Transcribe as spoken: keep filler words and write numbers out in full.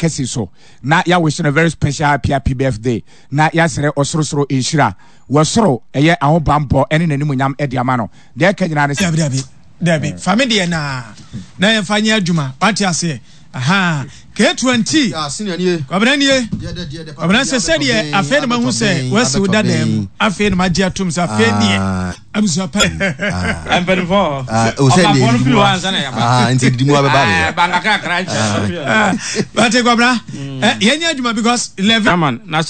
kesi so na ya wish a very special happy birthday na ya sere osorosoro inshira wosoro eye ahobambo ene nanimunyam e dia ma no de ka nyina ne Dabi Dabi family na na ye fanya adwuma pati ase aha K twenty ah senior nie kwabena nie kwabena se se de afa ne mahu se wasi udadam afa ne magia tum se afa nie abusu apa I'm very for ah o se ni ah nti dimu abeba eh banga ka kranche but kwabena ye nya adwuma because eleven man na